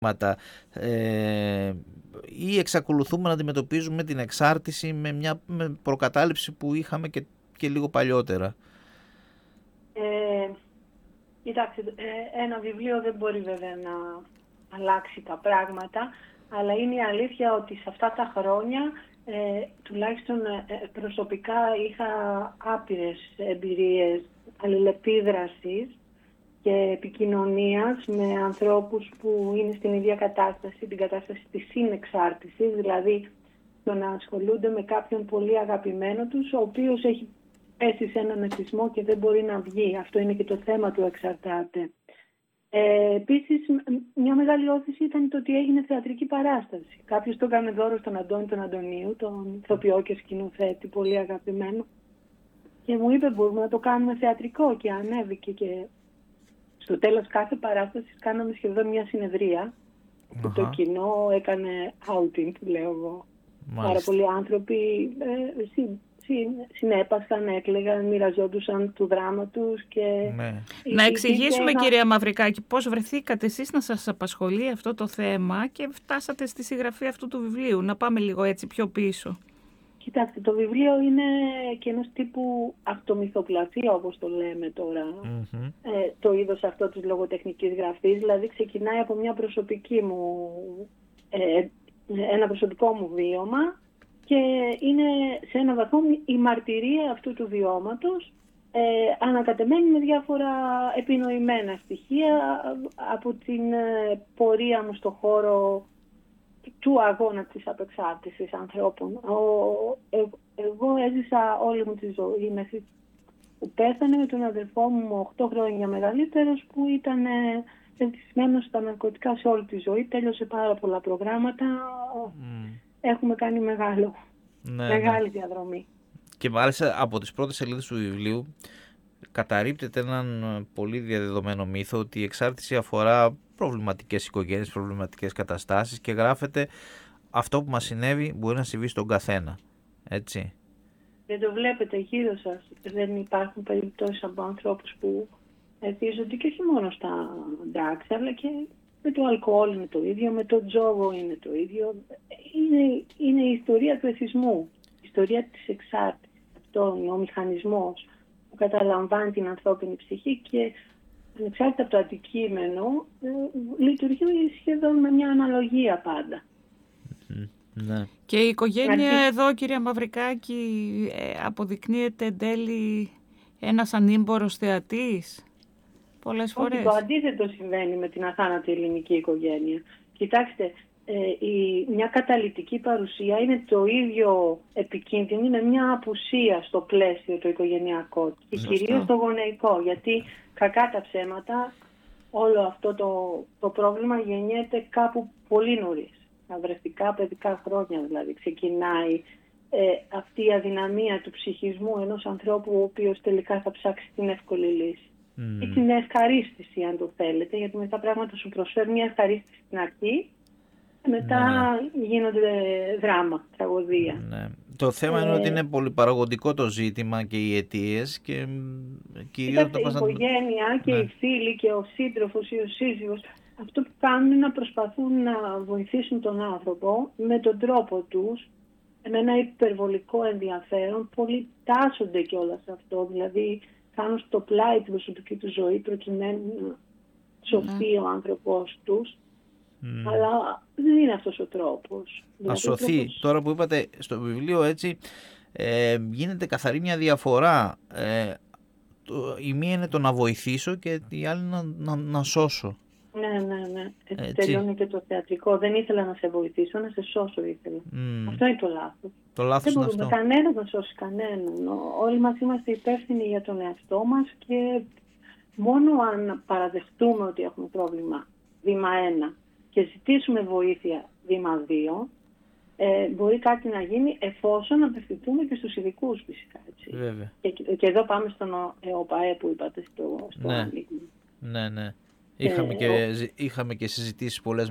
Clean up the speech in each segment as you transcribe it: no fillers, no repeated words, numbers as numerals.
ή εξακολουθούμε να αντιμετωπίζουμε την εξάρτηση με προκατάληψη που είχαμε και λίγο παλιότερα? Κοιτάξτε, ένα βιβλίο δεν μπορεί βέβαια να αλλάξει τα πράγματα, αλλά είναι η αλήθεια ότι σε αυτά τα χρόνια τουλάχιστον προσωπικά είχα άπειρες εμπειρίες αλληλεπίδρασης και επικοινωνίας με ανθρώπους που είναι στην ίδια κατάσταση, την κατάσταση της συνεξάρτησης, δηλαδή το να ασχολούνται με κάποιον πολύ αγαπημένο τους, ο οποίος έχει πέσει σε έναν εθισμό και δεν μπορεί να βγει. Αυτό είναι και το θέμα του εξαρτάται. Επίσης, μια μεγάλη όθηση ήταν το ότι έγινε θεατρική παράσταση. Κάποιος το έκανε δώρο στον Αντώνη τον Αντωνίου, τον ηθοποιό και σκηνοθέτη, πολύ αγαπημένο. Και μου είπε, μπορούμε να το κάνουμε θεατρικό, και ανέβηκε. Και στο τέλος κάθε παράστασης κάναμε σχεδόν μια συνεδρία. Που το κοινό έκανε outing, λέω εγώ. Πάρα πολλοί άνθρωποι συνέπασαν, έκλαιγαν, μοιραζόντουσαν του δράμα τους. Και να εξηγήσουμε, κυρία Μαυρικάκη, πώς βρεθήκατε εσείς να σας απασχολεί αυτό το θέμα και φτάσατε στη συγγραφή αυτού του βιβλίου. Να πάμε λίγο έτσι πιο πίσω. Κοιτάξτε, το βιβλίο είναι και ενός τύπου αυτομυθοπλασία, όπως το λέμε τώρα, το είδος αυτό της λογοτεχνικής γραφής. Δηλαδή ξεκινάει από μια προσωπική μου, ένα προσωπικό μου βίωμα, και είναι σε έναν βαθμό η μαρτυρία αυτού του βιώματος, ανακατεμένη με διάφορα επινοημένα στοιχεία από την πορεία μου στο χώρο του αγώνα της απεξάρτησης ανθρώπων. Εγώ έζησα όλη μου τη ζωή μέχρι που πέθανε με τον αδερφό μου 8 χρόνια μεγαλύτερος, που ήταν ευτυχισμένος στα ναρκωτικά σε όλη τη ζωή. Τέλειωσε πάρα πολλά προγράμματα. Έχουμε κάνει μεγάλη διαδρομή. Και μάλιστα από τις πρώτες σελίδες του βιβλίου καταρρίπτεται έναν πολύ διαδεδομένο μύθο ότι η εξάρτηση αφορά προβληματικές οικογένειες, προβληματικές καταστάσεις, και γράφεται αυτό που μας συνέβη μπορεί να συμβεί στον καθένα. Έτσι. Δεν το βλέπετε γύρω σας? Δεν υπάρχουν περιπτώσεις από ανθρώπους που εθίζονται, και όχι μόνο στα ντάξη, αλλά και με το αλκοόλ είναι το ίδιο, με το τζόγο είναι το ίδιο. Είναι η ιστορία του εθισμού, η ιστορία της εξάρτησης. Αυτό είναι ο μηχανισμός που καταλαμβάνει την ανθρώπινη ψυχή και ανεξάρτητα από το αντικείμενο λειτουργεί σχεδόν με μια αναλογία πάντα. Ναι. Και η οικογένεια εδώ, κυρία Μαυρικάκη, αποδεικνύεται εν τέλει ένας ανήμπορος θεατής πολλές φορές. Το αντίθετο συμβαίνει με την αθάνατη ελληνική οικογένεια. Κοιτάξτε, μια καταλυτική παρουσία είναι το ίδιο επικίνδυνη με μια απουσία στο πλαίσιο το οικογενειακό και κυρίως το γονεϊκό, γιατί κακά τα ψέματα όλο αυτό το πρόβλημα γεννιέται κάπου πολύ νωρίς. Τα βρεφικά παιδικά χρόνια δηλαδή ξεκινάει αυτή η αδυναμία του ψυχισμού ενός ανθρώπου ο οποίος τελικά θα ψάξει την εύκολη λύση. Ή την ευχαρίστηση, αν το θέλετε, γιατί μετά πράγματα σου προσφέρουν μια ευχαρίστηση στην αρχή και μετά γίνονται δράμα, τραγωδία. Ναι. Το θέμα είναι ότι είναι πολυπαραγωγικό το ζήτημα και οι αιτίες και κυρίως η οικογένεια και οι φίλοι και ο σύντροφος ή ο σύζυγος αυτό που κάνουν είναι να προσπαθούν να βοηθήσουν τον άνθρωπο με τον τρόπο τους, με ένα υπερβολικό ενδιαφέρον. Πολλοί τάσσονται κιόλας σε αυτό, δηλαδή κάνουν στο πλάι την προσωπική του ζωή προκειμένου να σωθεί ο άνθρωπός τους. Αλλά δεν είναι αυτός ο τρόπος. Να σωθεί. Τώρα που είπατε στο βιβλίο έτσι γίνεται καθαρή μια διαφορά. Η μία είναι το να βοηθήσω και η άλλη να σώσω. Ναι. Έτσι τελειώνει και το θεατρικό. Δεν ήθελα να σε βοηθήσω, να σε σώσω ήθελα. Αυτό είναι το λάθος. Το λάθος δεν είναι μπορούμε αυτό. Κανένας να σώσει κανέναν. Όλοι μας είμαστε υπεύθυνοι για τον εαυτό μας και μόνο αν παραδεχτούμε ότι έχουμε πρόβλημα βήμα 1 και ζητήσουμε βοήθεια βήμα 2, μπορεί κάτι να γίνει εφόσον απευθυνθούμε και στους ειδικούς φυσικά. Έτσι. Βέβαια. Και εδώ πάμε στον ΕΟΠΑΕ που είπατε στο άνοιγμα. Ναι. Είχαμε και συζητήσεις πολλές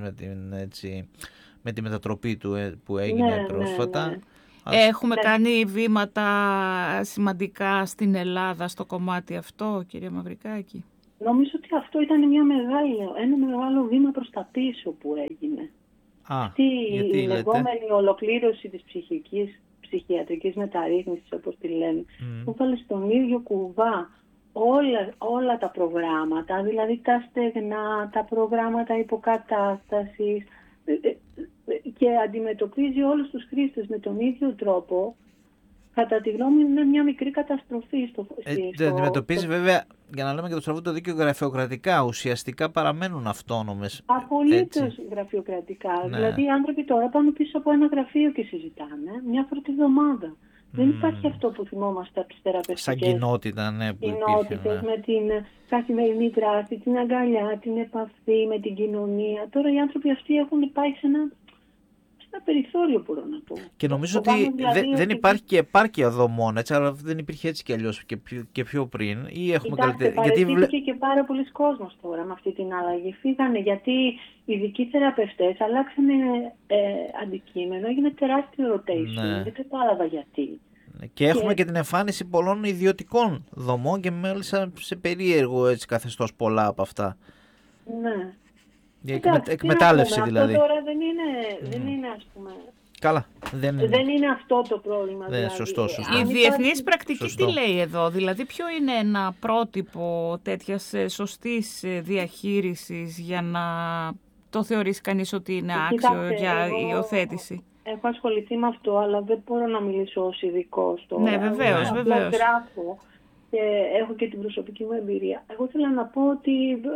με τη μετατροπή του που έγινε πρόσφατα. Ναι. Έχουμε κάνει βήματα σημαντικά στην Ελλάδα στο κομμάτι αυτό, κυρία Μαυρικάκη? νομίζω ότι αυτό ήταν ένα μεγάλο βήμα προς τα πίσω που έγινε. Αυτή η λεγόμενη ολοκλήρωση της ψυχιατρικής μεταρρύθμισης, όπως τη λένε, που έβαλε στον ίδιο κουβά όλα τα προγράμματα, δηλαδή τα στεγνά, τα προγράμματα υποκατάστασης, και αντιμετωπίζει όλους τους χρήστες με τον ίδιο τρόπο. Κατά τη γνώμη μου είναι μια μικρή καταστροφή αντιμετωπίζει βέβαια, για να λέμε και το στραβό το δίκαιο, γραφειοκρατικά. Ουσιαστικά παραμένουν αυτόνομες. Απολύτως γραφειοκρατικά. Ναι. Δηλαδή οι άνθρωποι τώρα πάνε πίσω από ένα γραφείο και συζητάνε μια φορά τη εβδομάδα. Δεν υπάρχει αυτό που θυμόμαστε από τις θεραπευτικές. Σαν κοινότητα, ναι, που κοινότητες, με την καθημερινή δράση, την αγκαλιά, την επαφή με την κοινωνία. Τώρα οι άνθρωποι αυτοί έχουν πάει σε ένα περιθώριο, μπορώ να πω. Και νομίζω ότι δεν υπάρχει και επάρκεια δομών, έτσι, αλλά δεν υπήρχε έτσι κι αλλιώς και πιο πριν. Ή έχουμε καλύτερη. Παραιτήθηκε και πάρα πολλοί κόσμος τώρα με αυτή την αλλαγή. Φύγανε γιατί οι ειδικοί θεραπευτές αλλάξανε αντικείμενο, έγινε τεράστιο rotation. Ναι. Δεν κατάλαβα γιατί. Και έχουμε και την εμφάνιση πολλών ιδιωτικών δομών και μάλιστα σε περίεργο καθεστώς πολλά από αυτά. Ναι. Εκμετάλλευση δηλαδή. Αυτό τώρα δεν είναι ας πούμε... Καλά. Δεν είναι αυτό το πρόβλημα. Ναι, δηλαδή. Σωστό. Η διεθνής πρακτική τι λέει εδώ, δηλαδή ποιο είναι ένα πρότυπο τέτοιας σωστής διαχείρισης για να το θεωρήσει κανείς ότι είναι άξιο για υιοθέτηση? Έχω ασχοληθεί με αυτό, αλλά δεν μπορώ να μιλήσω ως ειδικός τώρα. Ναι, βεβαίως. Γράφω και έχω και την προσωπική μου εμπειρία. Εγώ θέλω να πω ότι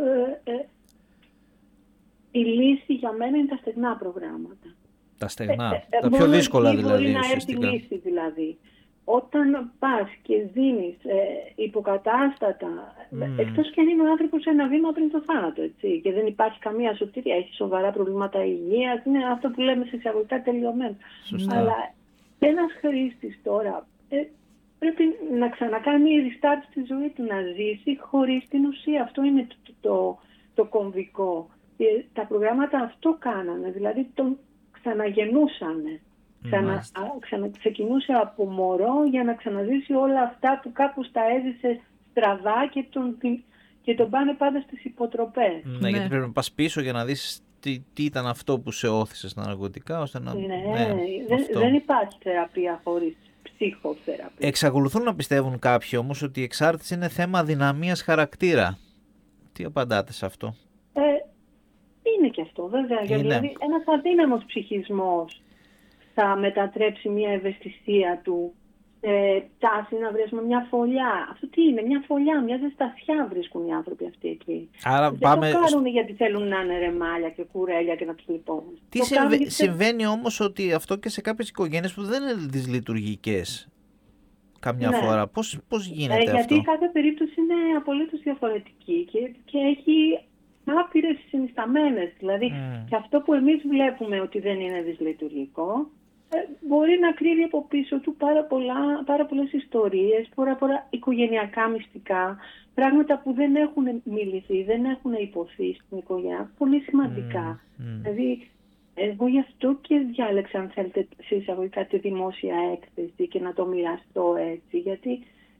η λύση για μένα είναι τα στεγνά προγράμματα. Τα στεγνά, τα πιο δύσκολα δηλαδή. Μπορεί να έρθει η λύση δηλαδή. Όταν πας και δίνεις υποκατάστατα, εκτός και αν είναι ο άνθρωπος ένα βήμα πριν το θάνατο, έτσι, και δεν υπάρχει καμία σωτηρία, έχει σοβαρά προβλήματα υγείας, είναι αυτό που λέμε σε εισαγωγικά τελειωμένο. Αλλά ένας χρήστης τώρα πρέπει να ξανακάνει μια restart στη ζωή του, να ζήσει χωρίς την ουσία. Αυτό είναι το κομβικό. Τα προγράμματα αυτό κάνανε, δηλαδή τον ξαναγεννούσανε. Ξεκινούσε από μωρό για να ξαναζήσει όλα αυτά που κάπως τα έζησε στραβά και τον πάνε πάντα στις υποτροπές. Ναι, γιατί πρέπει να πας πίσω για να δεις τι ήταν αυτό που σε όθησε στα ναρκωτικά, ώστε να... δεν υπάρχει θεραπεία χωρίς ψυχοθεραπεία. Εξακολουθούν να πιστεύουν κάποιοι όμως ότι η εξάρτηση είναι θέμα αδυναμίας χαρακτήρα. Τι απαντάτε σε αυτό? Είναι και αυτό βέβαια, δηλαδή ένας αδύναμος ψυχισμός θα μετατρέψει μια ευαισθησία του τάση να βρει μια φωλιά. Αυτό τι είναι, μια φωλιά, μια ζεστασιά βρίσκουν οι άνθρωποι αυτοί εκεί. Άρα δεν πάμε... το κάνουν γιατί θέλουν να είναι ρεμάλια και κουρέλια και να τους λυπώνουν. Τι συμβαίνει όμως ότι αυτό και σε κάποιες οικογένειες που δεν είναι δυσλειτουργικές καμιά φορά. Πώς γίνεται αυτό? Γιατί κάθε περίπτωση είναι απολύτως διαφορετική και έχει άπειρες συνισταμένες. Δηλαδή και αυτό που εμείς βλέπουμε ότι δεν είναι δυσλειτουργικό, μπορεί να κρύβει από πίσω του πάρα πολλές ιστορίες, πολλά οικογενειακά μυστικά, πράγματα που δεν έχουν μιληθεί, δεν έχουν υποθεί στην οικογένεια, πολύ σημαντικά. Δηλαδή, εγώ γι' αυτό και διάλεξα, αν θέλετε, σε εισαγωγικά τη δημόσια έκθεση και να το μοιραστώ έτσι, γιατί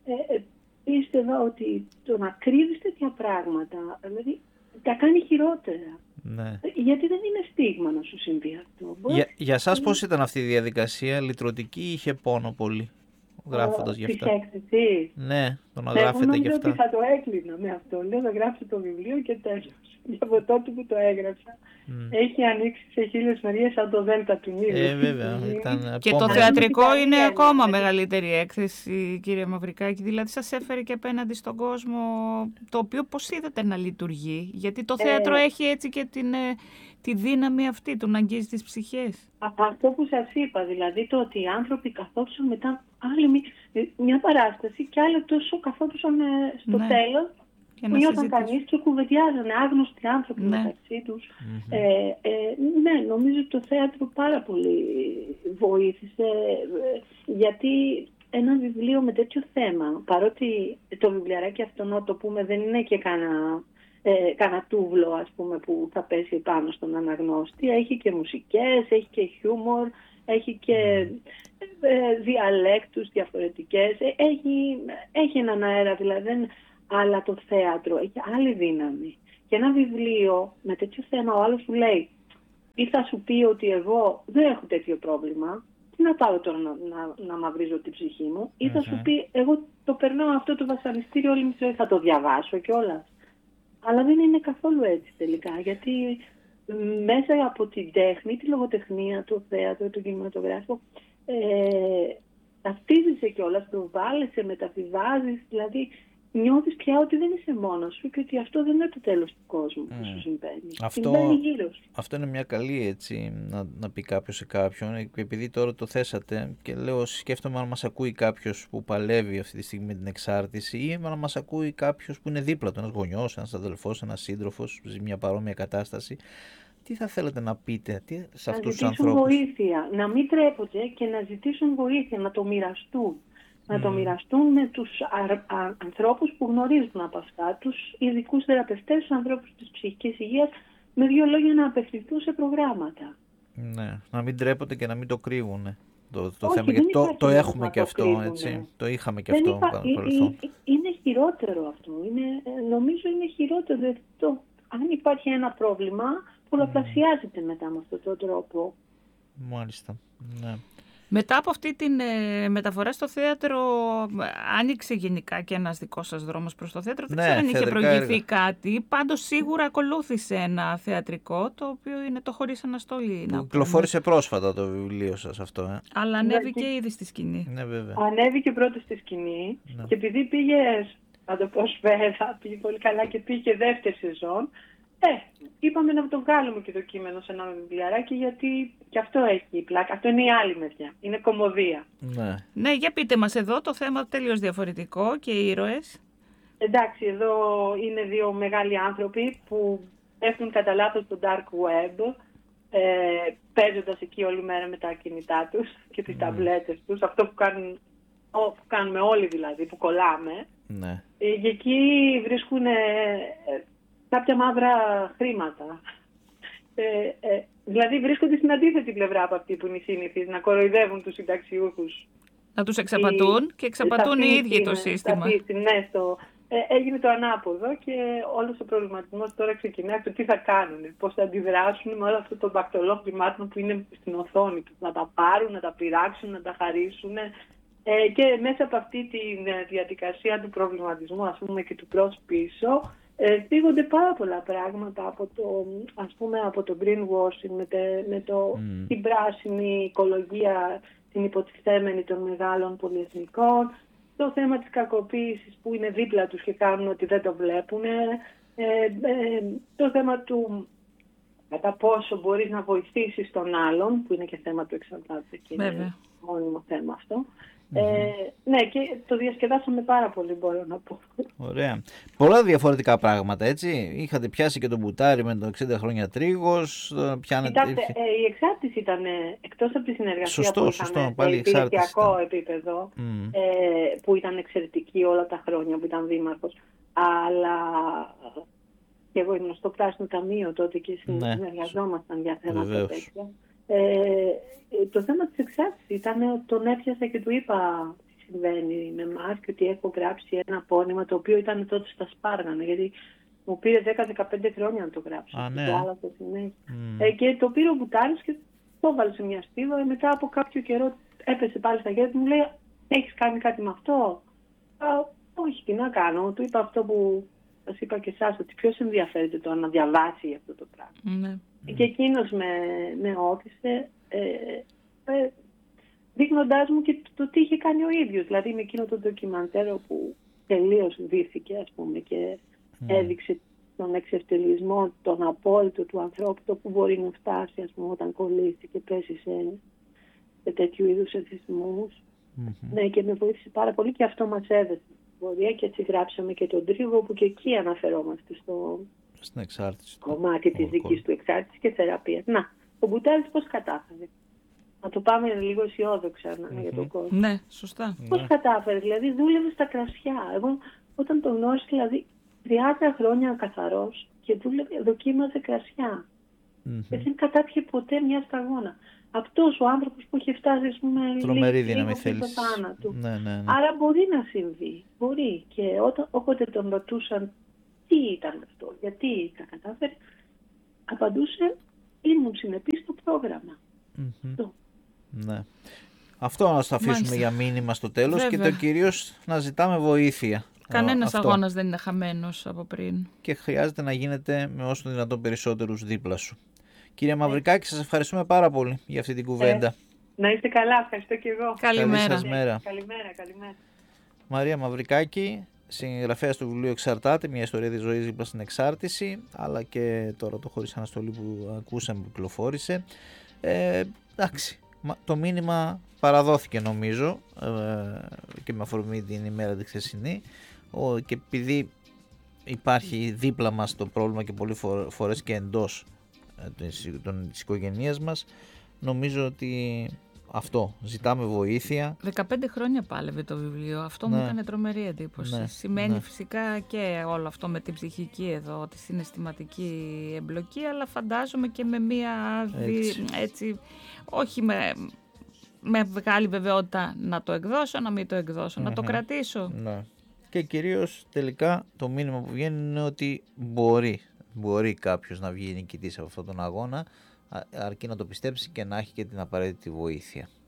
πίστευα ότι το να κρύβεις τέτοια πράγματα, δηλαδή, τα κάνει χειρότερα. Ναι. Γιατί δεν είναι στίγμα να σου συμβεί αυτό. Για σας πώς ήταν αυτή η διαδικασία, λυτρωτική ή είχε πόνο πολύ, γράφοντας γι' αυτά? Της έκθεσης. Ναι, το να γράφετε γι' αυτά. Ότι θα το έκλεινα με αυτό. Λέω να γράψω το βιβλίο και τέλος. Από τότε που το έγραψα. Έχει ανοίξει σε χίλιες μεριές σαν το Δέλτα του Νείλου. Βέβαια. Και το θεατρικό είναι ακόμα μεγαλύτερη έκθεση, κύριε Μαυρικάκη. Δηλαδή σας έφερε και απέναντι στον κόσμο, το οποίο πώς είδατε να λειτουργεί? Γιατί το θέατρο έχει έτσι και τη δύναμη αυτή του να αγγίζει τις ψυχές. Αυτό που σας είπα, δηλαδή το ότι οι άνθρωποι καθόντουσαν μετά άλλη μια παράσταση και άλλο τόσο καθόντουσαν στο τέλος. Νιώταν κανείς και κουβεντιάζανε άγνωστοι άνθρωποι μεταξύ τους. Ναι, νομίζω ότι το θέατρο πάρα πολύ βοήθησε, γιατί ένα βιβλίο με τέτοιο θέμα, παρότι το βιβλιαράκι αυτό, να το πούμε, δεν είναι και κανένα τούβλο, ας πούμε, που θα πέσει πάνω στον αναγνώστη, έχει και μουσικές, έχει και χιούμορ, έχει και διαλέκτους διαφορετικές, έχει έναν αέρα, δηλαδή Αλλά το θέατρο έχει άλλη δύναμη. Και ένα βιβλίο με τέτοιο θέμα, ο άλλος σου λέει, ή θα σου πει ότι εγώ δεν έχω τέτοιο πρόβλημα, τι να πάρω τώρα να μαυρίζω την ψυχή μου, ή θα σου πει, εγώ το περνάω αυτό το βασανιστήριο όλη mi ζωή, θα το διαβάσω κιόλας. Αλλά δεν είναι καθόλου έτσι τελικά, γιατί μέσα από την τέχνη, τη λογοτεχνία, το θέατρο, το κινηματογράφο, ταυτίζεσαι κιόλας, το βάλεσαι, μεταβιβάζεις, δηλαδή νιώθεις πια ότι δεν είσαι μόνος σου και ότι αυτό δεν είναι το τέλος του κόσμου που σου συμβαίνει. Αυτό είναι μια καλή έτσι να πει κάποιος σε κάποιον, επειδή τώρα το θέσατε και λέω, σκέφτομαι αν μας ακούει κάποιος που παλεύει αυτή τη στιγμή με την εξάρτηση ή αν μας ακούει κάποιος που είναι δίπλα του, ένας γονιός, ένας αδελφός, ένας σύντροφος, ζει μια παρόμοια κατάσταση. Τι θα θέλετε να πείτε σε αυτούς τους ανθρώπους? Να ζητήσουν βοήθεια, να μην τρέπονται και να ζητήσουν βοήθεια, να το μοιραστούν. Να το μοιραστούν με τους ανθρώπους που γνωρίζουν από αυτά, τους ειδικούς θεραπευτές, τους ανθρώπους της ψυχικής υγείας, με 2 λόγια να απευθυνθούν σε προγράμματα. Ναι, να μην τρέπονται και να μην το κρύβουν το Όχι, θέμα, γιατί το έχουμε και αυτό, κρύβουνε. Έτσι. Το είχαμε και αυτό παρελθόν. Είναι χειρότερο αυτό. Νομίζω είναι χειρότερο. Αν υπάρχει ένα πρόβλημα, πολλαπλασιάζεται μετά με αυτόν τον τρόπο. Μάλιστα, ναι. Μετά από αυτή τη μεταφορά στο θέατρο, άνοιξε γενικά και ένας δικός σας δρόμος προς το θέατρο. Δεν ξέρω αν είχε προηγηθεί κάτι. Πάντως σίγουρα ακολούθησε ένα θεατρικό, το οποίο είναι το Χωρίς Αναστολή. Κυκλοφόρησε πρόσφατα το βιβλίο σας αυτό. Αλλά ανέβηκε ήδη στη σκηνή. Ναι, βέβαια. Ανέβηκε πρώτα στη σκηνή και επειδή πήγε, να το πω σφαίρα, πήγε πολύ καλά και πήγε δεύτερη σεζόν, είπαμε να το βγάλουμε και το κείμενο σε ένα βιβλιαράκι, γιατί και αυτό έχει πλάκα. Αυτό είναι η άλλη μεριά. Είναι κωμωδία. Ναι, για πείτε μας εδώ το θέμα τελείως διαφορετικό και οι ήρωες. Εντάξει, εδώ είναι 2 μεγάλοι άνθρωποι που πέφτουν κατά λάθος στο dark web, παίζοντας εκεί όλη μέρα με τα κινητά τους και τις ταμπλέτες τους. Αυτό που κάνουμε όλοι δηλαδή, που κολλάμε. Ναι. Και εκεί βρίσκουν κάποια μαύρα χρήματα. Δηλαδή βρίσκονται στην αντίθετη πλευρά από αυτή που είναι οι σύνηθις, να κοροϊδεύουν τους συνταξιούχους. Να τους εξαπατούν και εξαπατούν οι ίδιοι το σύστημα. Ναι, έγινε το ανάποδο και όλος ο προβληματισμός τώρα ξεκινάει το τι θα κάνουν, πώς θα αντιδράσουν με όλο αυτό το μπακτολό χρημάτων που είναι στην οθόνη τους. Να τα πάρουν, να τα πειράξουν, να τα χαρίσουν. Και μέσα από αυτή τη διαδικασία του προβληματισμού, ας πούμε, και του προς-πίσω, θίγονται πάρα πολλά πράγματα από το greenwashing, με την πράσινη οικολογία, την υποτιθέμενη των μεγάλων πολυεθνικών, το θέμα της κακοποίησης που είναι δίπλα τους και κάνουν ότι δεν το βλέπουν, το θέμα του κατά πόσο μπορείς να βοηθήσεις τον άλλον, που είναι και θέμα του εξαρτάται και είναι μόνιμο θέμα αυτό. Ναι, και το διασκεδάσαμε πάρα πολύ, μπορώ να πω. Ωραία. Πολλά διαφορετικά πράγματα, έτσι. Είχατε πιάσει και τον Μπουτάρη με το 60 χρόνια τρίγος. Κοιτάξτε, η εξάρτηση ήταν εκτός από τη συνεργασία που είχαμε σε υπηρεσιακό επίπεδο, που ήταν εξαιρετική όλα τα χρόνια που ήταν δήμαρχος, αλλά και εγώ ήμουν στο Πράσινο Ταμείο τότε και συνεργαζόμασταν για θέματα τέτοια. Το θέμα της εξάρτησης ήταν ότι τον έπιασα και του είπα τι συμβαίνει με εμάς και ότι έχω γράψει ένα πόνημα το οποίο ήταν τότε στα Σπάργανα, γιατί μου πήρε 10-15 χρόνια να το γράψω. Το άλλαξα συνέχεια. Και το πήρε ο Μπουτάρης και το έβαλε σε μια στίβα. Μετά από κάποιο καιρό έπεσε πάλι στα χέρια του, μου λέει, έχεις κάνει κάτι με αυτό? Όχι, τι να κάνω. Του είπα αυτό που σας είπα και εσάς, ότι ποιος ενδιαφέρεται τώρα να διαβάσει αυτό το πράγμα. Και εκείνος με όθησε, δείχνοντάς μου και το τι είχε κάνει ο ίδιος. Δηλαδή με εκείνο το ντοκιμαντέρ που τελείως βύθηκε, ας πούμε, και έδειξε τον εξευτελισμό, τον απόλυτο του ανθρώπου, το που μπορεί να φτάσει, ας πούμε, όταν κολλήσει και πέσει σε τέτοιου είδους εθισμούς. Ναι, και με βοήθησε πάρα πολύ και αυτό μας έδωσε πορεία, και έτσι γράψαμε και τον Τρίγο, που και εκεί αναφερόμαστε στην εξάρτηση, κομμάτι της δικής του εξάρτησης και θεραπείας. Να, ο Μπουτάρης πώς κατάφερε? Να το πάμε λίγο αισιόδοξα για τον κόσμο. Ναι, σωστά. Πώς κατάφερε? Δηλαδή δούλευε στα κρασιά. Εγώ όταν τον γνώρισα, δηλαδή 30 χρόνια καθαρός, και δοκίμαζε κρασιά. δεν κατάπιε ποτέ μια σταγόνα. Αυτός ο άνθρωπος που είχε φτάσει, ας πούμε, τρομερή δύναμη λίγο θέλησης. στο θάνατο. Ναι. Άρα μπορεί να συμβεί. Μπορεί. Και όποτε τον ρωτούσαν τι ήταν αυτό, γιατί τα κατάφερε, απαντούσε, ήμουν συνεπής στο πρόγραμμα. Ναι. Αυτό να το αφήσουμε για μήνυμα στο τέλος. Βέβαια. Και το κυρίως να ζητάμε βοήθεια. Κανένας αγώνας δεν είναι χαμένος από πριν. Και χρειάζεται να γίνεται με όσο δυνατόν περισσότερους δίπλα σου. Κύριε Μαυρικάκη, σας ευχαριστούμε πάρα πολύ για αυτή την κουβέντα. Να είστε καλά, ευχαριστώ και εγώ. Καλημέρα. Καλή σας μέρα. Καλημέρα. Μαρία Μαυρικάκη, συγγραφέας του βιβλίου Εξαρτάται, μια ιστορία της ζωής δίπλα στην εξάρτηση, αλλά και τώρα το Χωρίς Αναστολή που ακούσαμε που κυκλοφόρησε. Εντάξει, το μήνυμα παραδόθηκε νομίζω και με αφορμή την ημέρα τη χθεσινή, και επειδή υπάρχει δίπλα μας το πρόβλημα και πολλές φορές και εντός της οικογένειας μας, νομίζω ότι αυτό, ζητάμε βοήθεια. 15 χρόνια πάλευε το βιβλίο, αυτό μου έκανε τρομερή εντύπωση. Σημαίνει φυσικά και όλο αυτό με την ψυχική εδώ, τη συναισθηματική εμπλοκή, αλλά φαντάζομαι και με μία έτσι όχι με μεγάλη βεβαιότητα να το εκδώσω, να μην το εκδώσω, να το κρατήσω. Ναι. Και κυρίως τελικά το μήνυμα που βγαίνει είναι ότι μπορεί κάποιος να βγει νικητής από αυτόν τον αγώνα, αρκεί να το πιστέψει και να έχει και την απαραίτητη βοήθεια.